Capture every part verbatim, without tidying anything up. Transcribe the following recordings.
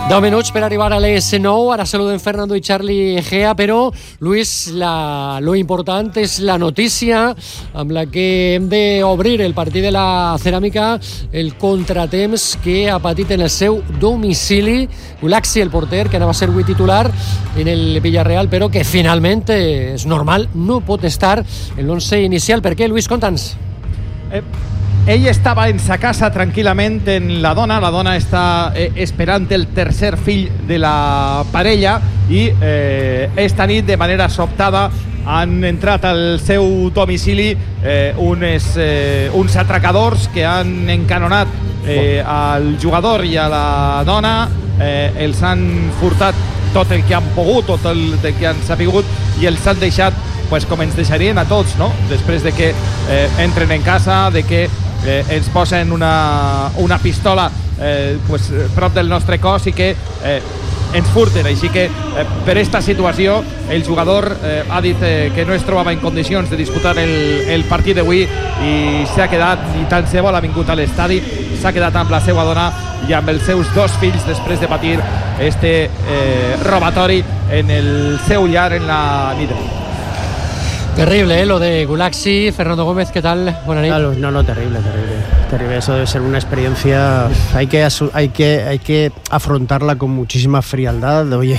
deu minuts per arribar a les nou. Ara saluden Fernando i Charlie Egea, però, Luis, la, lo important és la notícia amb la que hem d'obrir el partit de la Ceràmica, el contratemps que ha patit en el seu domicili Gulaxi, el porter, que anava a ser avui titular en el Villarreal, però que finalment, eh, és normal, no pot estar en l'once inicial. Per què, Luis? Conta'ns. Eh... Ell estava en sa casa tranquil·lament en la dona, la dona està eh, esperant el tercer fill de la parella i eh, esta nit de manera sobtada han entrat al seu domicili eh, unes, eh, uns atracadors que han encanonat eh, al jugador i a la dona, eh, els han furtat tot el que han pogut, tot el, el que han sapigut i els han deixat pues, com ens deixarien a tots, no? Després de que eh, entren en casa, de que Eh, ens posen una, una pistola eh, pues, prop del nostre cos i que eh, ens furten. Així que eh, per esta situació el jugador eh, ha dit eh, que no es trobava en condicions de disputar el, el partit d'avui i s'ha quedat, i tant se vol, ha vingut a l'estadi, s'ha quedat amb la seva dona i amb els seus dos fills després de patir este eh, robatori en el seu llar en la nit d'avui. Terrible, ¿eh? Lo de Gulaxi. Fernando Gómez, ¿qué tal? Buenas noches. No, no, terrible, terrible. Terrible, eso debe ser una experiencia. Hay que, hay que, hay que afrontarla con muchísima frialdad. Oye,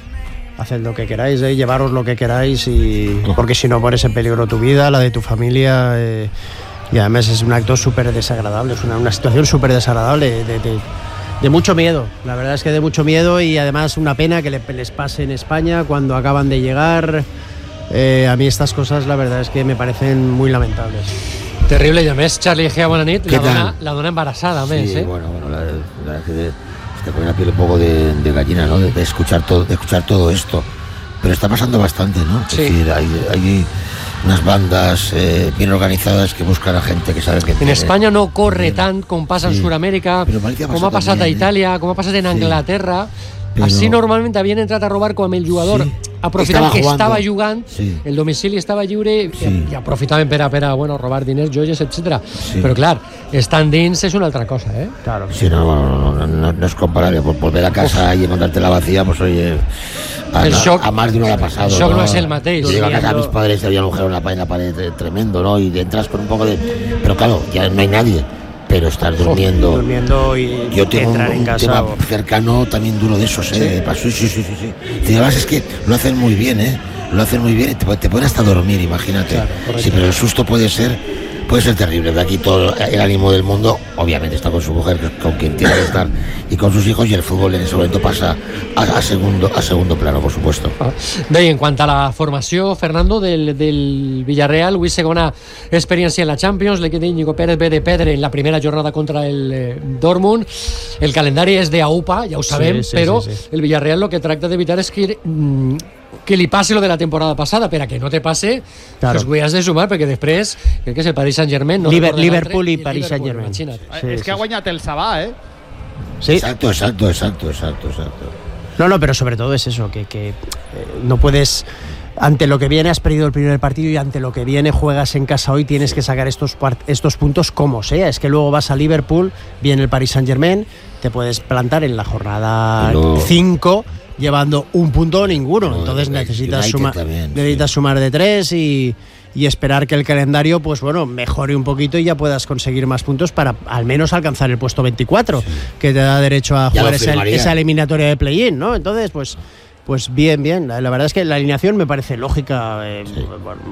haced lo que queráis, ¿eh? Llevaros lo que queráis, y porque si no pones en peligro tu vida, la de tu familia. Eh, y además es un acto súper desagradable, es una, una situación súper desagradable, de, de, de mucho miedo. La verdad es que de mucho miedo, y además una pena que les pase en España cuando acaban de llegar. Eh, a mí estas cosas la verdad es que me parecen muy lamentables. Terrible, y a més, Charlie Egea, bona nit, la dona, la dona embarazada, a més, sí, ¿eh? bueno, bueno, la, la verdad es que te pone la piel un poco de, de gallina, ¿no? De, de escuchar todo, de escuchar todo esto, pero está pasando bastante, ¿no? Sí. Es decir, hay, hay unas bandas eh, bien organizadas que buscan a gente que sabe que en tiene. Espanya no corre tant com passa sí. en Sud-amèrica, com ha passat a Itàlia, eh? com ha passat en Anglaterra. Però... Així normalment havien entrat a robar quan el jugador, sí. aprofitant estava que jugando. estava jugant, sí. el domicili estava lliure, sí. i, i aprofitaven per a, per a bueno, robar diners, joies, etcètera. Sí. Però clar, estan dins és una altra cosa, ¿eh? Claro. Sí, no, no, no, no, no es comparable. Por volver a casa Uf. y encontrártela vacía, pues oye, a, el shock, a más de uno le ha pasado. El shock no, no es el mateix. Yo llego a casa a mis padres y había un agujero en la pared, en la pared tremendo, ¿no? Y entras con un poco de... Pero claro, ya no hay nadie. Pero estar durmiendo, durmiendo y yo tengo entrar un, en casa tema o... cercano también duro de esos, ¿eh? Sí, sí, sí, sí, sí. Y además es que lo hacen muy bien, ¿eh? Lo hacen muy bien y te, te pueden hasta dormir, imagínate. Claro, sí, pero el susto puede ser puede ser terrible. De aquí todo el ánimo del mundo, obviamente está con su mujer, con quien tiene que estar, y con sus hijos, y el fútbol en ese momento pasa a, a segundo a segundo plano, por supuesto. Ah. Bé, en quant a la formació, Fernando, del, del Villarreal, avui segona experiència en la Champions, l'equip d'Íñigo Pérez ve de perdre en la primera jornada contra el eh, Dortmund. El calendari és de AUPA, ja ho sabem, sí, sí, però sí, sí. el Villarreal el que tracta d'evitar és que mm, que li passi lo de la temporada passada, per a que no te passe, claro. Pues ho has de sumar, perquè després crec que és el Paris Saint-Germain, no Liber, Liverpool i Paris Saint-Germain. Sí, és que ha guanyat el Sabà, ¿eh? Sí. Exacto, exacto, exacto, exacto, exacto. No, no, pero sobre todo es eso, que, que eh, no puedes... Ante lo que viene has perdido el primer partido, y ante lo que viene juegas en casa hoy, tienes que sacar estos, estos puntos como sea. Es que luego vas a Liverpool, viene el Paris Saint-Germain, te puedes plantar en la jornada cinco llevando un punto o ninguno. No, entonces necesitas, suma, también, necesitas sí. sumar de tres y, y esperar que el calendario pues bueno mejore un poquito y ya puedas conseguir más puntos para al menos alcanzar el puesto veinticuatro, sí. que te da derecho a ya jugar esa, esa eliminatoria de play-in, ¿no? Entonces pues... Pues bien, bien. La, la verdad es que la alineación me parece lógica. Eh, sí.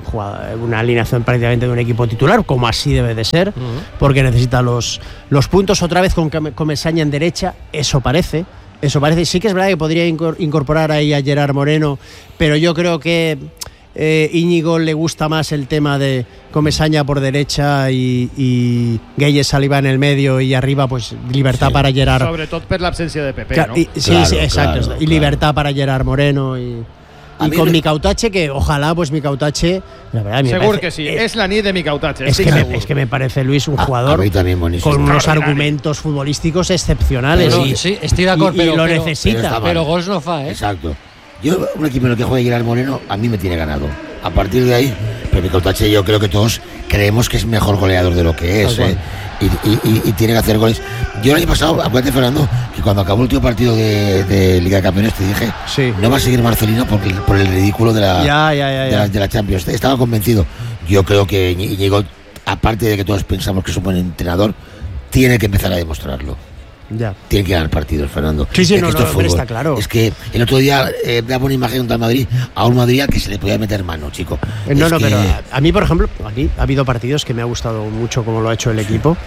Una alineación prácticamente de un equipo titular, como así debe de ser, uh-huh. porque necesita los, los puntos otra vez con Comesaña en derecha. Eso parece. Eso parece. Sí que es verdad que podría incorporar ahí a Gerard Moreno, pero yo creo que eh, Íñigo le gusta más el tema de Comesaña por derecha y, y Gueye Saliba en el medio, y arriba pues libertad sí. para Gerard. Sobre todo por la ausencia de Pepe, claro, ¿no? Y, sí, claro, sí, exacto. Claro, y libertad claro. para Gerard Moreno y... Y con me... Micautache, que ojalá pues Micautache, la verdad, me seguro parece, que sí, es, es la nit de Micautache. Es, que me, es que me parece, Luis, un jugador a, a con unos argumentos futbolísticos excepcionales. Pero, y, sí, estoy de acuerdo, y, pero, y lo pero, necesita. Pero, pero gols no fa, ¿eh? Exacto. Yo, un equipo en el que juegue Gerard Moreno, a mí me tiene ganado. A partir de ahí, pero Micautache, yo creo que todos creemos que es mejor goleador de lo que es, ¿eh? y, y, y, y tiene que hacer goles. Yo el año pasado, acuérdate, Fernando, que cuando acabó el último partido de, de Liga de Campeones te dije, sí. no va a seguir Marcelino por, por el ridículo de la, ya, ya, ya, ya. De, la, de la Champions. Estaba convencido. Yo creo que Íñigo, aparte de que todos pensamos que es un buen entrenador, tiene que empezar a demostrarlo. Ya. Tiene que ganar partidos, Fernando. Sí, sí, es no, que no, esto es está claro. Es que el otro día eh, daba una imagen de un Madrid a un Madrid al que se le podía meter mano, chico. Eh, no, es no, que... pero a, a mí, por ejemplo, aquí ha habido partidos que me ha gustado mucho como lo ha hecho el equipo.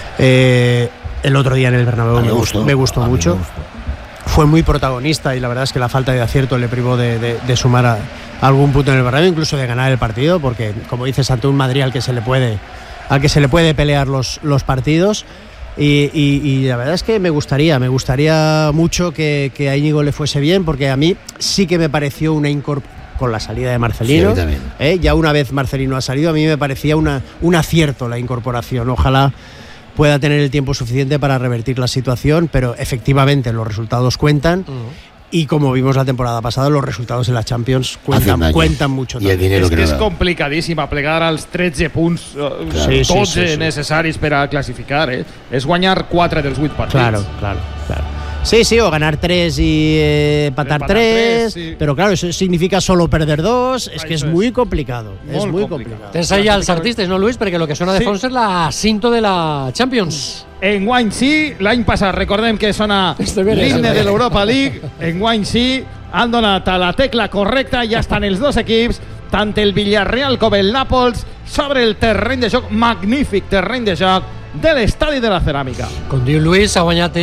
Eh, el otro día en el Bernabéu me, me gustó, me gustó mucho. Me gustó. Fue muy protagonista y la verdad es que la falta de acierto le privó de, de, de sumar a, a algún punto en el Bernabéu, incluso de ganar el partido, porque como dices, ante un Madrid al que se le puede, al que se le puede pelear los, los partidos. Y, y, y la verdad es que me gustaría, me gustaría mucho que, que a Íñigo le fuese bien, porque a mí sí que me pareció una incorporación con la salida de Marcelino. Sí, ¿eh? Ya una vez Marcelino ha salido, a mí me parecía una, un acierto la incorporación. Ojalá pueda tener el tiempo suficiente para revertir la situación, pero efectivamente los resultados cuentan. Uh-huh. Y como vimos la temporada pasada, los resultados en la Champions cuentan, cuentan mucho. I el dinero és que, que és complicadíssima plegar als tretze punts, uh, claro. sí, tots sí, sí, sí. necessaris per a classificar. Eh? És guanyar quatre dels vuit partits. Claro, claro, claro. Sí, sí, o ganar tres y eh, empatar, empatar tres, tres sí. Pero claro, eso significa solo perder dos, es que es muy complicado, es muy complicado. complicado. Tens ahí als artistes, no, Luis? Perquè el que sona de fons sí. és la cinto de la Champions. Enguany sí, l'any passat recordem que sona l'himne de l'Europa League, enguany sí, han donat a la tecla correcta, ja estan els dos equips, tant el Villarreal com el Nàpols, sobre el terreny de joc, magnífic terreny de joc, de l'estadi de la Ceràmica. Com diu Luis, ha guanyat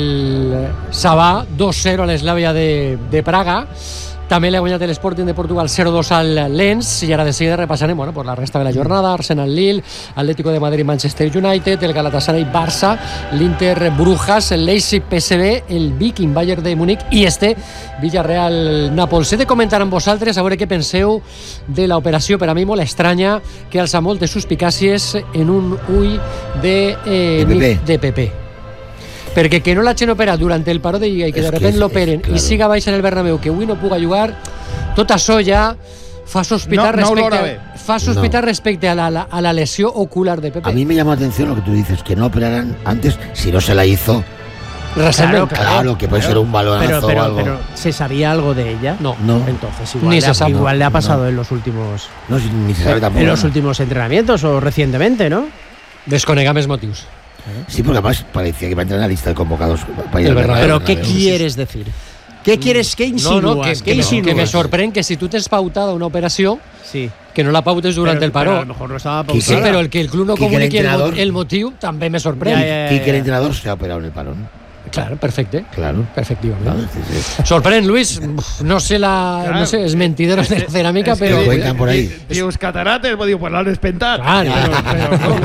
el Sabà dos zero a l'Eslàvia de, de Praga. També l'ha guanyat l'Sporting de Portugal zero dos al Lens, i ara de seguida repassarem bueno, por la resta de la jornada. Arsenal-Lille, Atlético de Madrid-Manchester United, el Galatasaray-Barça, l'Inter-Brujas, el Leipzig-P S V, el Viking-Bayern de Múnich i este Villarreal-Nàpols. He de comentar amb vosaltres a veure què penseu de l'operació, per a mi molt estranya, que alça moltes suspicàcies en un ull de, eh, de P P. Perquè que no l'hagin operat durant el paró de Lliga i que de repente l'operen claro. I siga baix en el Bernabéu, que avui no puga jugar, tot això ja fa sospitar, no, no respecte, fa sospitar no. respecte a, la, a la lesión ocular de Pepe. A mí me llama la atención lo que tú dices, que no operaran antes si no se la hizo. Claro, claro, claro, que puede claro. ser un balonazo pero, pero, o algo. Pero ¿se sabía algo de ella? No. no. Entonces igual, Ni le, se sabe, igual no. le ha pasado no. en los últimos... No, ni se sabe tampoco. En los últimos entrenamientos o recientemente, ¿no? Desconega més motius. Sí, porque además parecía que iba a entrar en la lista de convocados para ir al Bernabéu. Pero ¿qué quieres decir? ¿Qué quieres? ¿Qué insinúas? No, no, que, ¿Qué que, insinúas? que me sorprèn que si tu tens pautada una operació, sí. que no la pautes durant pero, el paró. Pero a lo mejor no estaba pautada. Sí, pero el que el club no comuniqui el, el, el motiu també me sorprèn. Ja, ja, ja, ja. Quique, el entrenador, se ha operado en el parón. Claro, perfecte. Claro. Perfectivament. Claro, sí, sí. Sorprèn, Luis. No sé la... Claro. No sé, es mentideros de la ceràmica, però... Que cuentan por ahí. Dius catarates, diu, pues l'han espentat. Claro. Pero, pero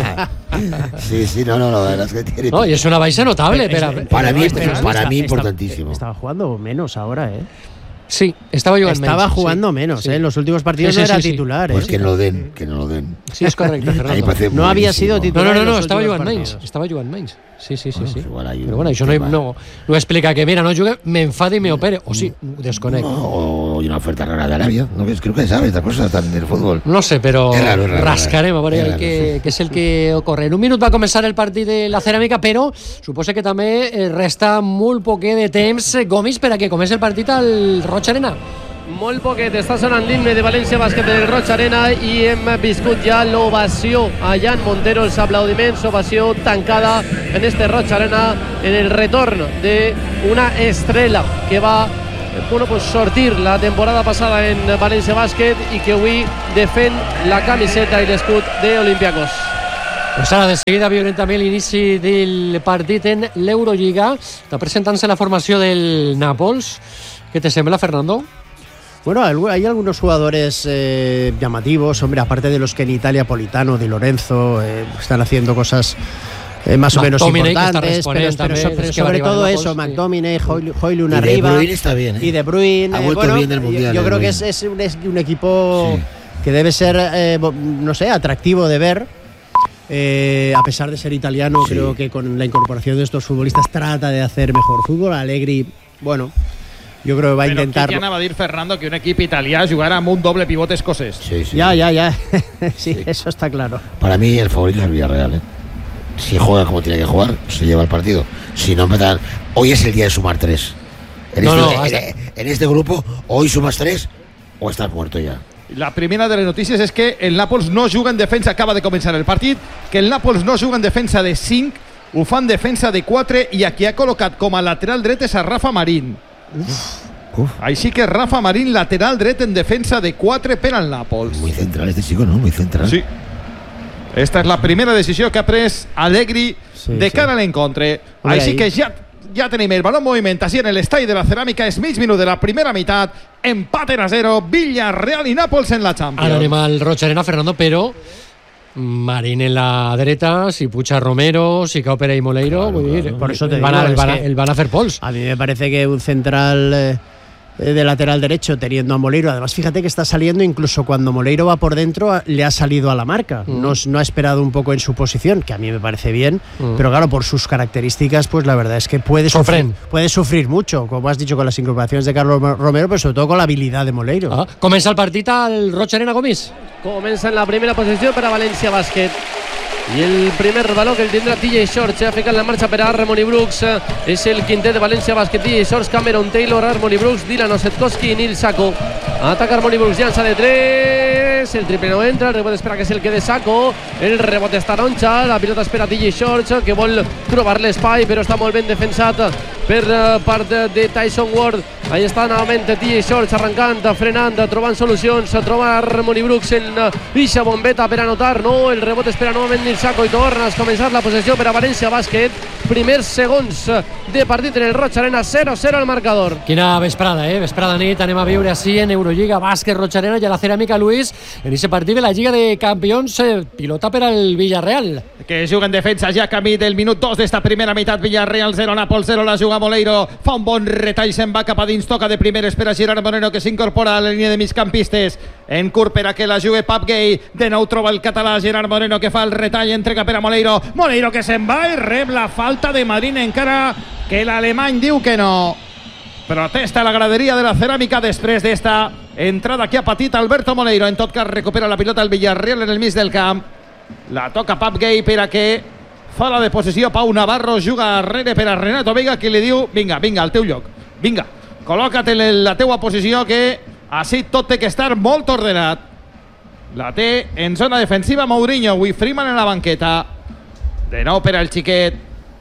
no. Sí, sí, no, no, no, la verdad es que tiene... No, y es una baixa notable. Pero, pero, para mí, pero, para está, mí está, importantísimo. Estaba jugando menos ahora, ¿eh? Sí, estaba jugando menos. Estaba jugando sí, menos, sí. ¿eh? En los últimos partidos sí, sí, no era sí, titular, sí. ¿eh? Pues que no lo den, que no lo den. Sí, es correcto, Fernando. No había sido titular. No, no, no, no en estava jugant partidos. menys. Estava jugant menys. Sí, sí, sí. Bueno, sí. igual hay Però bueno, això no, no, no explica que, mira, no jugué, me enfade y me opere. O sí, desconecto. No, o una oferta rara de Arabia. No, creo que sabe esta cosa tan del fútbol. No sé, però és raro, raro, rascarem a veure raro, que, sí. que és el que ocorre. En un minut va començar el partit de la Ceràmica, però suposa que també resta molt poquet de temps, Gomis, per a que comenci el partit al Roig Arena. Molt poquet, està sonant l'himne de València Bàsquet del Roig Arena i hem viscut ja l'ovació allà en Montero, els aplaudiments, ovació tancada en este Roig Arena en el retorn d'una estrella que va bueno, pues sortir la temporada passada en València Bàsquet i que avui defèn la camiseta i l'escut d'Olympiacos. Pues ara de seguida viurem també l'inici del partit en l'Eurolliga. Està presentant-se la formació del Nàpols. Què te sembla, Fernando? Bueno, hay algunos jugadores eh, llamativos, hombre, aparte de los que en Italia, Politano, Di Lorenzo, eh, están haciendo cosas eh, más o menos importantes, pero, pero, también, sobre, es sobre todo eso, sí. McTominay, Højlund y arriba. De Bruyne está bien, ¿eh? Y De Bruyne. Ha vuelto bueno, bien del Mundial. Yo, yo creo que es, es, un, es un equipo sí. que debe ser, eh, no sé, atractivo de ver. Eh, a pesar de ser italiano, sí. creo que con la incorporación de estos futbolistas trata de hacer mejor fútbol. Allegri, bueno... Yo creo que va a Però intentar... Però qui anava a dir, Fernando, que un equip italià jugara amb un doble pivot escocès? Sí, sí. Ya, ya, ya. sí, sí, eso está claro. Para mí el favorito es el Villarreal, ¿eh? si juega como tiene que jugar, se lleva el partido. Si no, empezar. Hoy es el día de sumar tres. En, no, este, no, en, en este grupo, hoy sumas tres o estás muerto ja. La primera de les notícies és que el Nàpols no juga en defensa, acaba de començar el partit, que el Nàpols no juga en defensa de cinc, ho fan defensa de quatre, i a qui ha col·locat com a lateral dret és a Rafa Marín. Uf. Uf. Així que Rafa Marín, lateral dret en defensa de quatre per al Nàpols. Muy central este chico, ¿no? Muy central. Sí. Esta és la primera decisió que ha pres Allegri sí, de cara sí. a l'encontre. Així que ja Ja tenim el balón en moviment així en l'estadi de la Ceràmica. És mig minut de la primera meitat. Empaten a zero. Villarreal i Nàpols en la Champions. Ara anem al Roig Arena, Fernando, però Marín en la dreta, si pucha Romero, si cau Pere y Moleiro, claro, claro. Por eso te el, digo, van a, el, van a, el van a hacer pols. A mí me parece que un central eh, de lateral derecho teniendo a Moleiro, además fíjate que está saliendo incluso cuando Moleiro va por dentro, le ha salido a la marca, mm. no, no ha esperado un poco en su posición, que a mí me parece bien, mm. pero claro, por sus características, pues la verdad es que puede sufrir, puede sufrir mucho, como has dicho, con las incorporaciones de Carlos Romero, pero sobre todo con la habilidad de Moleiro. Ah, comença el partit al Roig Arena, Gomis. Comença en la primera posició per a València Bàsquet. I el primer baló que el tindrà T J Shorts, ha ficat la marxa per a Harmony Brooks, és el quintet de València Bàsquet. T J Shorts, Cameron Taylor, Harmony Brooks, Dylan Osetkowski i Nil Sacco. Ataca Harmony Brooks, llança de tres, el triple no entra, el rebot espera que és el que de Sacco, el rebot està taronja, la pilota espera T J Shorts, que vol trobar l'espai, però està molt ben defensat per part de Tyson Ward. Ahí està novament T J Shorts arrencant, frenant, trobant solucions, troba Harmony Brooks en eixa bombeta per anotar, no, el rebot espera novament Nil Sacco i torna a començar la possessió per a València Bàsquet. Primers segons de partit en el Roig Arena, zero zero al marcador. Quina vesprada, eh? Vesprada nit, anem a viure així en Eurolliga, Bàsquet, Roig Arena i a la Ceràmica, Luis, en aquest partit de la Lliga de Campions, eh, pilota per al Villarreal. Que juga en defensa ja camí del minut dos d'esta primera meitat. Villarreal zero, Nàpols zero, la juga Moleiro, fa un bon retall, se'n va cap a dins, toca de primer, espera Gerard Moreno que s'incorpora a la línia de migcampistes, en curt per a que la jugui Pap Gay, de nou troba el català Gerard Moreno que fa el retall, entrega per a Moleiro, Moleiro que se'n va i rep la falta de Marín, encara que l'alemany diu que no. Protesta la graderia de la Ceràmica després d'esta entrada que ha patit Alberto Moleiro. En tot cas recupera la pilota el Villarreal en el mig del camp, la toca Pap Gay per a que fa la de possessió Pau Navarro, juga arrere per a Renato Veiga, que li diu vinga, vinga, al teu lloc, vinga, col·loca't en la teua posició, que així tot té que estar molt ordenat. La té en zona defensiva Mourinho, avui Freeman en la banqueta, de nou per al xiquet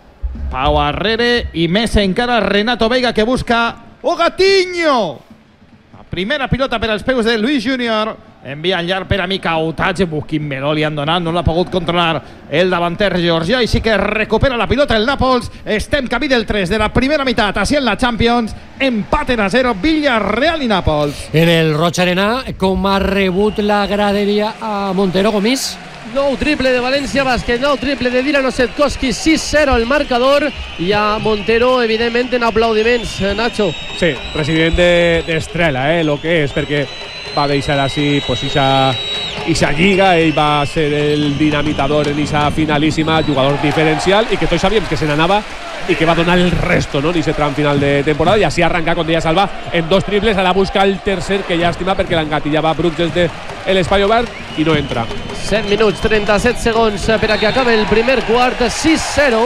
Pau arrere i més encara Renato Veiga, que busca o Gatinho, la primera pilota per als peus de Luis Júnior, envia llarg per a Mikautatge, quin meló li han donat, no l'ha pogut controlar el davanter georgià, i sí que recupera la pilota el Nàpols. Estem camí del tres de la primera meitat, així en la Champions, empaten a zero Villarreal i Nàpols. En el Roig Arena, com ha rebut la graderia a Montero, Gomis? Nou triple de València Bàsquet, nou triple de Dylan Osetkowski, sis zero el marcador, i a Montero evidentment en aplaudiments, Nacho. Sí, president d'Estrela, eh, lo que és, perquè va deixar així pues, ixa, ixa lliga, ell va ser el dinamitador en ixa finalíssima, jugador diferencial, i que tots sabíem que se n'anava i que va donar el resto, ¿no?, en ese tram final de temporada, i així arrenca con Díaz Alba en dos triples, a la busca el tercer, que llàstima perquè l'engatillava Brooks des de l'espai obert i no entra. set minuts, trenta-set segons per a que acabe el primer quart, sis zero,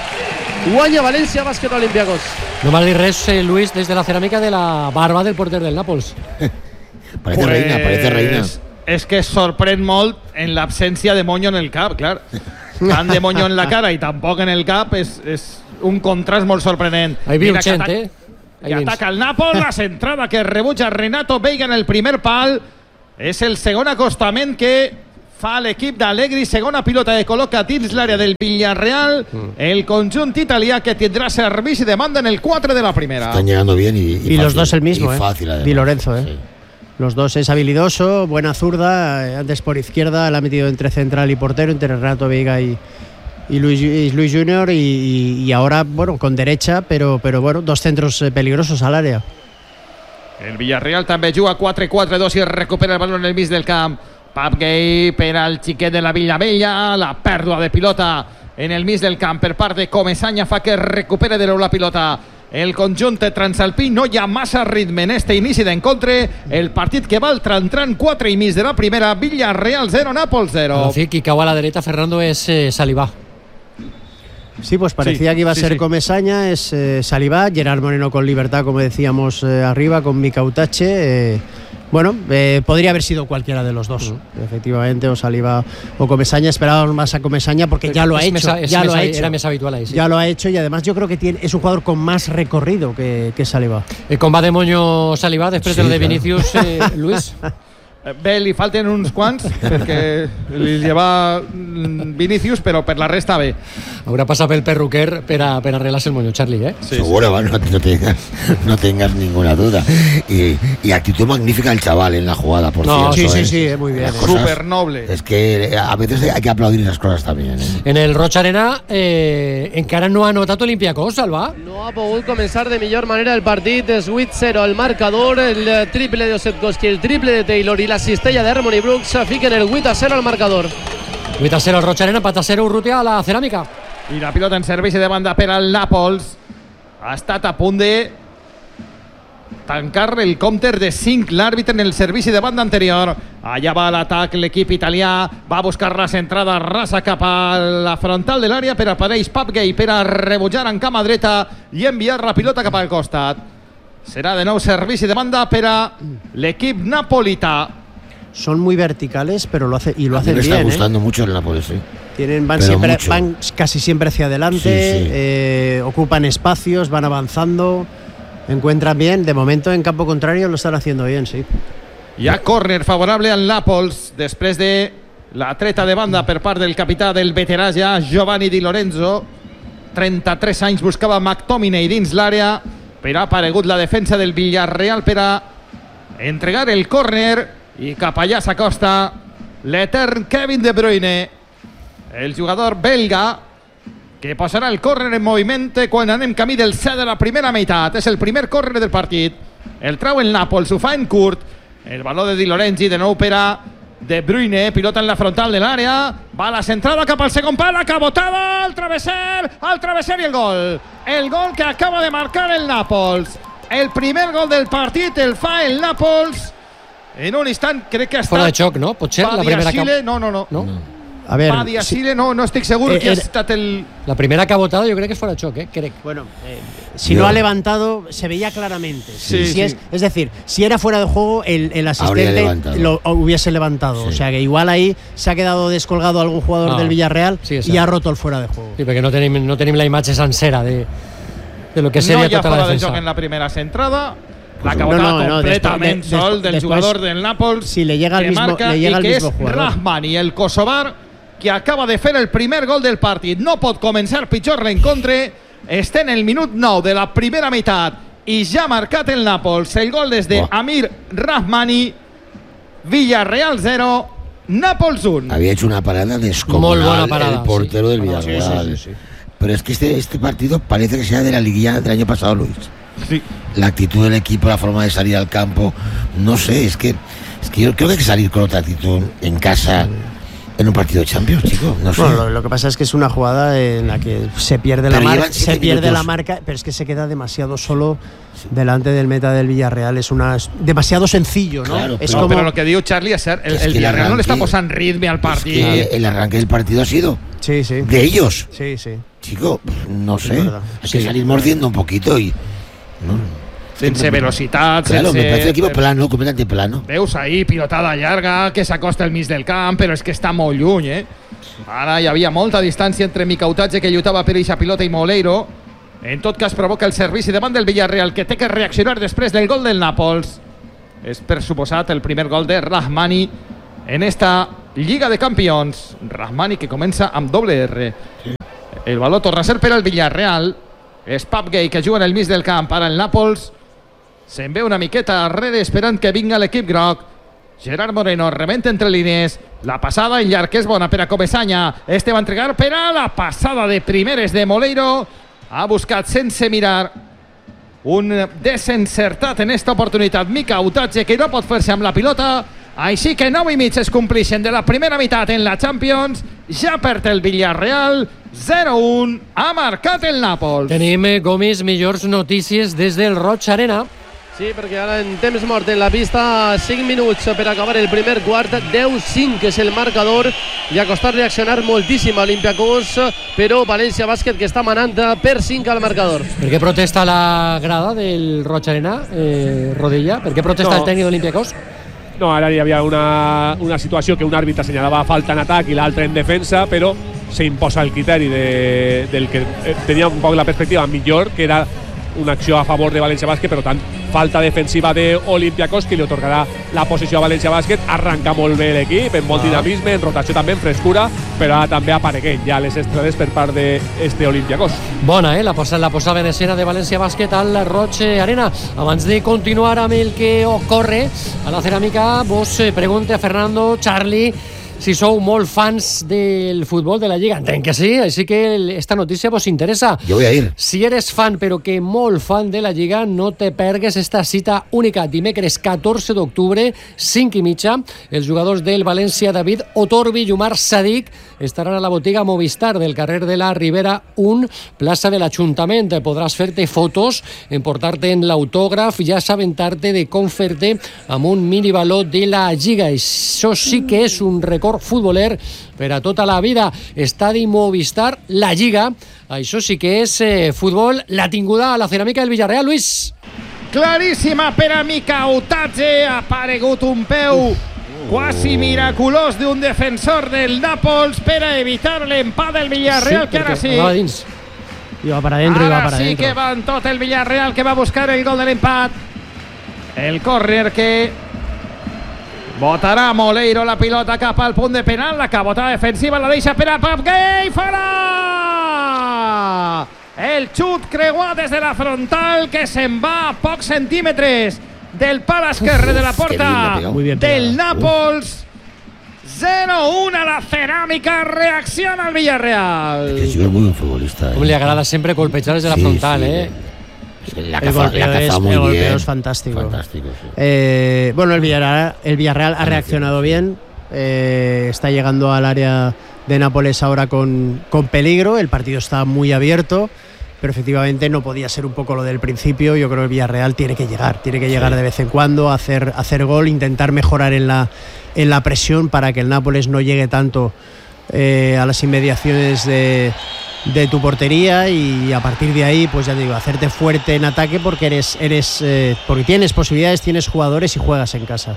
guanya València Bàsquet Olympiacos. No m'ha dit res, eh, Luis, des de la Ceràmica, de la barba del porter del Nàpols. Parece pues, reina, parece reina. És que sorprèn molt en l'absència de Moño en el cap, clar. Tant de Moño en la cara i tampoc en el cap és, és un contrast molt sorprenent. Ahí viu gent, eh? I ataca el Nàpols, la centrada que rebutja Renato Veiga en el primer pal. És el segon acostament que fa l'equip d'Allegri, segona pilota que col·loca dins l'àrea del Villarreal, mm. el conjunt italià, que tindrà servici de demanda en el quatre de la primera. Están llegando bien y, y, y fácil, los dos el mismo, y eh. fácil, Di Lorenzo, eh. Sí. Los dos es habilidoso, buena zurda, antes por izquierda, la ha metido entre central y portero, entre Renato Veiga y, y, Luis, y Luis Júnior, y, y, y ahora, bueno, con derecha, pero, pero bueno, dos centros peligrosos al área. El Villarreal també juga quatre quatre dos i recupera el balón en el mig del camp. Pap Gay per al xiquet de la Villavella, la pèrdua de pilota en el mig del camp per part de Comesaña fa que recupere de nou la pilota el conjunt transalpí. No hi ha massa ritme en este inici d'encontre, el partit que va al tran-tran, quatre i mig de la primera, Villarreal zero, Nàpols zero. En fi, qui cau a la dreta, Fernando, és eh, Salivà. Sí, pues parecía Sí, que iba a sí, ser sí. Comesaña, es eh, Saliba, Gerard Moreno con libertad, como decíamos eh, arriba, con Mika Utache. Eh, bueno, eh, podría haber sido cualquiera de los dos, uh-huh. efectivamente, o Saliba o Comesaña. Esperábamos más a Comesaña porque Pero ya lo ha es hecho, mesa, es ya mesa, lo ha hecho. Era mesa habitual ahí, sí. Ya lo ha hecho y además yo creo que tiene, es un jugador con más recorrido que, que Saliba. El combate de Moño Saliba després Sí, de lo de claro. Vinicius, eh, Luis. Bé, li falten uns quants perquè li lleva mm, Vinicius, però per la resta bé. Haurà passat pel perruquer per a, per arreglar-se el Moño, Charlie, ¿eh? Sí, Seguro, sí. No, no, tengas, no tengas ninguna duda. Y, y actitud magnífica el chaval en la jugada, por No, cierto. sí, ¿eh? sí, sí, muy bien. Las cosas- Súper noble. Es que a veces hay que aplaudir esas cosas también. ¿eh? En el Roig Arena eh, encara no ha notat Olympiacos, Alba. No ha pogut començar de millor manera el partit. És vuit cero el marcador, el triple de Osetkowski, el triple de Taylor i la cistella d'Harmony Brooks fiquen el vuit a cero al marcador. vuit a cero el Roig Arena, empat a zero Urrutia a la Ceràmica. I la pilota en servici de banda per al Nàpols. Ha estat a punt de tancar el compter de cinc l'àrbitre en el servici de banda anterior. Allà va l'atac l'equip italià, va a buscar la centrada rasa cap a la frontal de l'àrea, però apareix Papgay per a rebutjar en cama dreta i enviar la pilota cap al costat. Serà de nou servici de banda per a l'equip napolità. Son muy verticales, pero lo hace y lo A mí hacen me está bien. gustando ¿eh? mucho el Nápoles. ¿eh? Tienen, van, Pero siempre, mucho. van casi siempre hacia adelante, Sí, sí. eh, ocupan espacios, van avanzando, encuentran bien. De momento en campo contrario lo están haciendo bien, sí. Hi ha córner favorable al Nàpols després de la treta de banda per part del capità del veterà ja, Giovanni Di Lorenzo. trenta-tres anys buscava McTominay dins l'àrea, però ha aparegut la defensa del Villarreal per a entregar el córner i cap allà s'acosta l'etern Kevin De Bruyne, el jugador belga que posarà el córner en moviment quan anem camí del set de la primera meitat. És el primer córner del partit, el trau el Nàpols, ho fa en curt, el valor de Di Lorenzi de nou per a De Bruyne, pilota en la frontal de l'àrea, va a la centrada cap al segon pal, la cabotada, al travesser, al travesser i el gol. El gol que acaba de marcar el Nàpols. El primer gol del partit el fa el Nàpols. En un instant crec que ha estat... Fora de xoc, no? Pot ser la primera que... Badiashile, no, no, no. no? A ver, Badiashile, no, no estic segur Eh, que ha era- estat el... La primera cabotada yo creo que es fuera de choque, ¿eh? Crec. bueno, eh, si Yo- no ha levantado, se veía claramente. Sí, Si sí. Es, es decir, si era fuera de juego, el, el asistente levantado. lo hubiese levantado. Sí. O sea que igual ahí se ha quedado descolgado algún jugador Ah, del Villarreal sí, y exacto. ha roto el fuera de juego. Sí, perquè no tenim, no tenim la imatge sencera de, de lo que No seria hi ha tota la fora de defensa. joc en la primera centrada. La No, cabotada no, no, completament después- de- sol del después- jugador del Nàpols, si le llega al que mismo- marca le llega i al que mismo és jugador. Rahmani, el kosovar, que acaba de fer el primer gol del partit. No pot començar pitjor l'encontre. Està en el minut nou de la primera meitat i ja ha marcat el Nàpols. El gol des de Oh. Amir Rahmani. Villarreal cero, Nàpols un. Había hecho una parada Muy descomunal buena parada, el portero sí. del No, sí, Villarreal. sí, sí, sí. Pero es que este, este partido parece que sea de la liguilla del año pasado, Luis. Sí. La actitud del equipo, la forma de salir al campo, no sé, es que, es que yo creo que hay que salir con otra actitud en casa en un partido de Champions, chico. No sé. Bueno, lo, lo que pasa es que es una jugada en la que se pierde la Pero marca, llevan siete se pierde minutos. la marca, pero es que se queda demasiado solo delante del meta del Villarreal. Es una es demasiado sencillo, ¿no? Claro, es No, como però el que diu Charlie és cert, el, És el que Villarreal no le està l'arranque- posant ritme al Es partit. que el arranque del partido ha sido sí, sí, de ellos. sí, sí. Chico, no sé. verdad. Hay que salir mordiendo un poquito y. ¿no? Sense velocitat, Claro, sense... me parece el equipo plano, completamente plano. Veus ahir pilotada llarga que s'acosta al mig del camp, però és que està molt lluny, eh? Ara hi havia molta distància entre Micautatge, que lluitava per eixa pilota, i Moleiro. En tot cas, provoca el servici davant del Villarreal, que té que reaccionar després del gol del Nàpols. És, per suposat, el primer gol de Rahmani en esta Lliga de Campions. Rahmani, que comença amb doble R. El valor torna a ser per al Villarreal. És Papgay, que juga en el mig del camp. Ara el Nàpols se'n ve una miqueta arrere esperant que vinga l'equip groc. Gerard Moreno rebenta entre línies. La passada en llarg que és bona per a Comesaña. Este va entregar per a la passada de primeres de Moleiro. Ha buscat sense mirar un desencertat en esta oportunitat Micautatge, que no pot fer-se amb la pilota. Així que nou i mig es complixen de la primera meitat en la Champions. Ja perd el Villarreal. zero un. Ha marcat el Nàpols. Tenim, eh, Gomis, millors notícies des del Roig Arena. Sí, Sí, perquè ara en temps mort en la pista, cinc minuts per acabar el primer quart, deu cinc és el marcador, i ha costat reaccionar moltíssim a Olympiacos, però València Bàsquet que està manant per cinc al marcador. Per què protesta la grada del Roig Arena, eh, Rodilla? Per què protesta No. el tècnic d'Olympiacos? No, ara hi havia una, una situació que un àrbitre assenyalava falta en atac i l'altre en defensa, però s'imposa el criteri de, del que eh, tenia un poc la perspectiva millor, que era una acció a favor de València Bàsquet, per tant, falta defensiva de Olympiacos, que li otorgarà la possessió a València Bàsquet. Arranca molt bé l'equip, en molt ah. dinamisme, en rotació també, en frescura, però ara també apareguent ja les estrades per part d'este Olympiacos. Bona, eh? La, posa, la posada en escena de València Bàsquet al Roig Arena. Abans de continuar amb el que ocorre a la ceràmica, vos pregunte a Fernando, Charlie, si sou molt fans del futbol de la Lliga. Entenc que sí, així que esta notícia vos interessa. Yo voy a ir. Si eres fan, però que molt fan de la Lliga, no te pergues esta cita única. Dimecres catorze d'octubre, cinc i mitja, els jugadors del València, David Otorbi i Umar Sadik, estaran a la botiga Movistar del carrer de la Ribera un, plaça de l'Ajuntament. Podràs fer-te fotos, emportar-te en l'autògraf i assabentar-te de com fer-te amb un minivalor de la Lliga. Això sí que és un record futboler per a tota la vida. Estadi Movistar, la Lliga, això sí que és eh, futbol. La tinguda a la ceràmica del Villarreal, Luis. Claríssima per a Mikautatge, ha aparegut un peu quasi miraculós d'un defensor del Nàpols per a evitar l'empat del Villarreal, sí, que ara sí. Va dins. Iba para adentro, ara iba para sí adentro. que va en tot el Villarreal, que va a buscar el gol de l'empat. El córner que botarà Moleiro la pilota cap al punt de penal, la cabotada defensiva la deixa per a Pap Gay, fora! El xut creuat des de la frontal que se'n va a pocs centímetres del pal esquerre de la porta del Nàpols. cero uno a la ceràmica, reacciona el Villarreal. Es que es muy buen futbolista. Com li agrada sempre colpejar des de la Sí, frontal, sí, eh? La El caza, golpeo la caza es- muy el golpeo bien. es fantástico. Fantástico, sí. Eh, bueno, el Villarreal, el Villarreal ha reaccionado bien, eh, está llegando al área de Nápoles ahora con, con peligro, el partido está muy abierto, pero efectivamente no podía ser un poco lo del principio. Yo creo que el Villarreal tiene que llegar, tiene que llegar Sí. de vez en cuando, hacer, hacer gol, intentar mejorar en la, en la presión para que el Nápoles no llegue tanto eh, a las inmediaciones de, de tu portería, y a partir de ahí, pues ya te digo, hacerte fuerte en ataque porque eres, eres eh, porque tienes posibilidades, tienes jugadores y juegas en casa.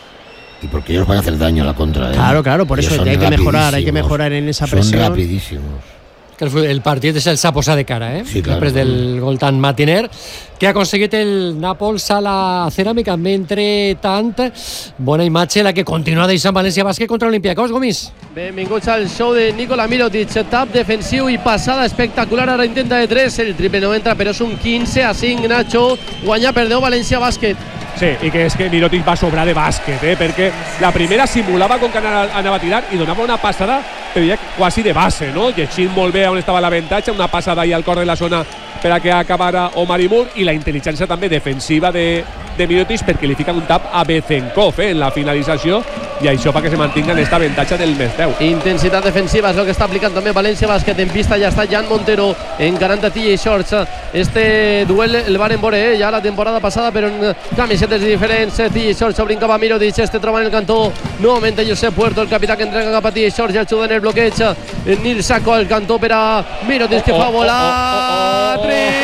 Y porque ellos van a hacer daño a la contra. ¿eh? Claro, claro, por Ellos eso son hay que mejorar, hay que rapidísimos. mejorar en esa Son presión. rapidísimos. Que el, el partit és el s'ha posat de cara, eh? Sí, clar. Després del gol tan matiner que ha aconseguit el Nàpols a la ceràmica. Mentre tant, bona imatge la que continua deixant València Bàsquet contra l'Olympiacos, Gomis. Benvinguts al show de Nikola Mirotic, tap defensiu i passada espectacular, ara intenta de tres, el triple no entra, però és un quinze a cinc, Nacho, guanya per deu València Bàsquet. Sí, i que és que Mirotic va sobrar de bàsquet, eh? Perquè la primera simulava com que anava, anava a tirar i donava una passada, però ja quasi de base, no? Llegint molt bé on estava l'avantatge, una passada ahí al cor de la zona per a que acabara Omar Imur, i la intel·ligència també defensiva de, de Mirotic, perquè li fica un tap a Bezenkov eh, en la finalització, i això fa que se mantinga en esta avantatge del més deu. Intensitat defensiva és el que està aplicant també València Bàsquet. En pista ja està Jan Montero encarant a T J Shorts. Este duel el van veure eh, ja la temporada passada, però en camisetes diferents. T J Shorts s'ho brincava Mirotic, este troba en el cantó novament Josep Puerto, el capità que entrega cap a T J Shorts, ja ajuda en el bloqueig Nil Sacco al cantó per a Mirotic, que fa volar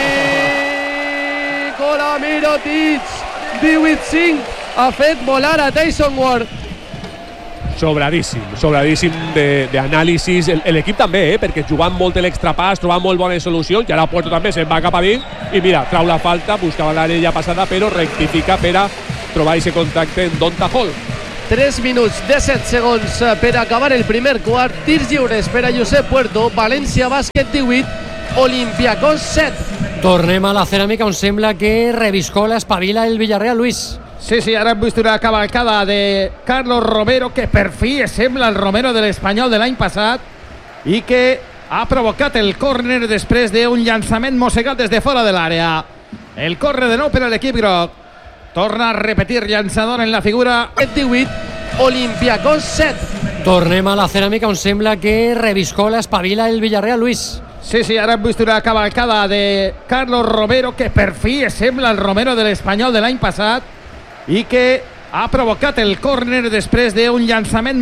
Nikola Mirotic, divuit cinc, ha fet volar a Tyson Ward. Sobradíssim, sobradíssim d'anàlisis. L'equip també, eh, perquè jugant molt l'extrapàs, trobant molt bones solucions, i ara Puerto també se'n va cap a dins, i mira, trau la falta, buscava l'àrea ja passada, però rectifica per a trobar aquest contacte en Donta Hall. tres minuts disset segons per acabar el primer quart, tirs lliures per a Josep Puerto, València Bàsquet divuit, Olympiacos set. Tornem a la ceràmica, on sembla que reviscola, espavila el Villarreal, Luis. Sí, sí, ara hem vist una cavalcada de Carlos Romero, que per fi sembla el Romero de l'Espanyol de l'any passat, i que ha provocat el córner després d'un llançament mossegat des de fora de l'àrea. El córner de nou per a l'equip groc. Torna a repetir llançador en la figura. divuit, Olympiacos set. Tornem a la ceràmica, on sembla que reviscola, espavila el Villarreal, Luis. Sí, sí, ara hem vist una cavalcada de Carlos Romero, que per fi sembla el Romero de l'Espanyol de l'any passat i que ha provocat el córner després d'un llançament